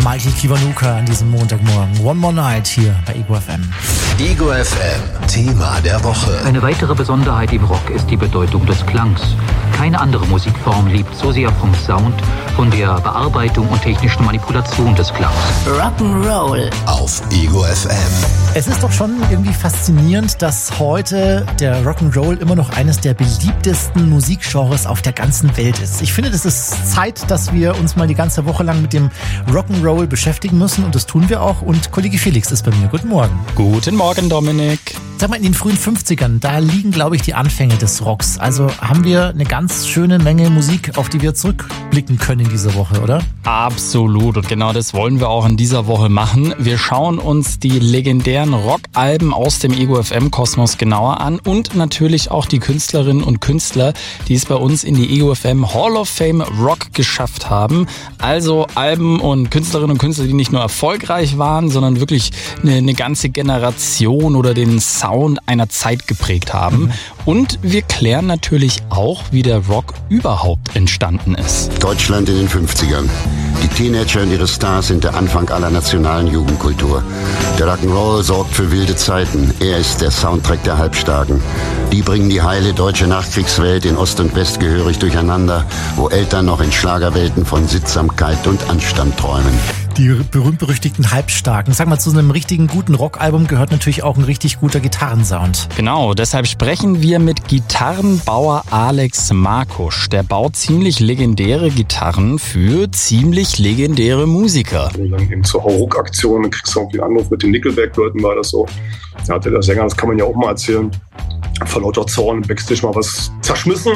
Mikey Kiwanuka an diesem Montagmorgen. One More Night hier bei Ego FM. Ego FM, Thema der Woche. Eine weitere Besonderheit im Rock ist die Bedeutung des Klangs. Keine andere Musikform lebt so sehr vom Sound, von der Bearbeitung und technischen Manipulation des Klangs. Rock'n'Roll auf Ego FM. Es ist doch schon irgendwie faszinierend, dass heute der Rock'n'Roll immer noch eines der beliebtesten Musikgenres auf der ganzen Welt ist. Ich finde, das ist Zeit, dass wir uns mal die ganze Woche lang mit dem Rock'n'Roll beschäftigen müssen und das tun wir auch. Und Kollege Felix ist bei mir. Guten Morgen. Guten Morgen, Dominik. Sag mal, in den frühen 50ern, da liegen, glaube ich, die Anfänge des Rocks. Also haben wir eine ganz schöne Menge Musik, auf die wir zurückblicken können in dieser Woche, oder? Absolut. Und genau das wollen wir auch in dieser Woche machen. Wir schauen uns die legendären Rockalben aus dem Ego FM Kosmos genauer an und natürlich auch die Künstlerinnen und Künstler, die es bei uns in die Ego FM Hall of Fame Rock geschafft haben. Also Alben und Künstlerinnen und Künstler, die nicht nur erfolgreich waren, sondern wirklich eine ganze Generation oder den Sound einer Zeit geprägt haben. Und wir klären natürlich auch, wie der Rock überhaupt entstanden ist. Deutschland in den 50ern. Die Teenager und ihre Stars sind der Anfang aller nationalen Jugendkultur. Der Rock'n'Roll sorgt für wilde Zeiten. Er ist der Soundtrack der Halbstarken. Die bringen die heile deutsche Nachkriegswelt in Ost und West gehörig durcheinander, wo Eltern noch in Schlagerwelten von Sittsamkeit und Anstand träumen. Die berühmt-berüchtigten Halbstarken. Sag mal, zu einem richtigen guten Rockalbum gehört natürlich auch ein richtig guter Gitarrensound. Genau, deshalb sprechen wir mit Gitarrenbauer Alex Markusch. Der baut ziemlich legendäre Gitarren für ziemlich legendäre Musiker. Wenn du dann eben zur Hauruck-Aktion, dann kriegst du irgendwie einen Anruf mit den Nickelback-Leuten, war das so. Da hatte der Sänger, das kann man ja auch mal erzählen, vor lauter Zorn im Backstage mal was zerschmissen.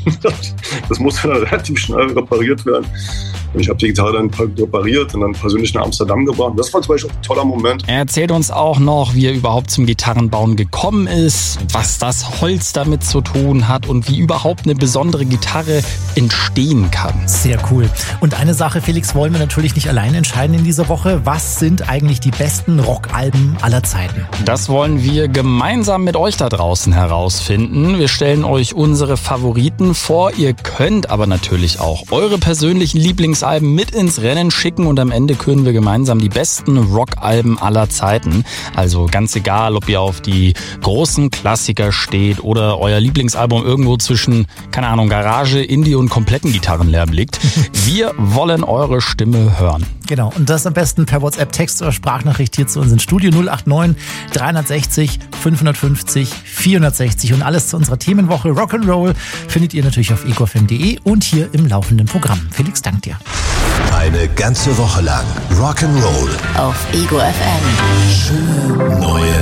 Das musste dann relativ schnell repariert werden. Und ich habe die Gitarre dann repariert und dann persönlich nach Amsterdam gebracht. Das war zum Beispiel ein toller Moment. Er erzählt uns auch noch, wie er überhaupt zum Gitarrenbauen gekommen ist, was das Holz damit zu tun hat und wie überhaupt eine besondere Gitarre entstehen kann. Sehr cool. Und eine Sache, Felix, wollen wir natürlich nicht allein entscheiden in dieser Woche. Was sind eigentlich die besten Rockalben aller Zeiten? Das wollen wir gemeinsam mit euch da draußen herausfinden. Wir stellen euch unsere Favoriten vor. Ihr könnt aber natürlich auch eure persönlichen Lieblingsalben mit ins Rennen schicken und am Ende küren wir gemeinsam die besten Rockalben aller Zeiten. Also ganz egal, ob ihr auf die großen Klassiker steht oder euer Lieblingsalbum irgendwo zwischen, keine Ahnung, Garage, Indie und kompletten Gitarrenlärm liegt. Wir wollen eure Stimme hören. Genau, und das am besten per WhatsApp, Text oder Sprachnachricht hier zu uns ins Studio 089 360 550 460 und alles zu unserer Themenwoche Rock'n'Roll findet ihr natürlich auf egofm.de und hier im laufenden Programm. Felix, dank dir. Eine ganze Woche lang Rock'n'Roll auf Ego FM. Schön neue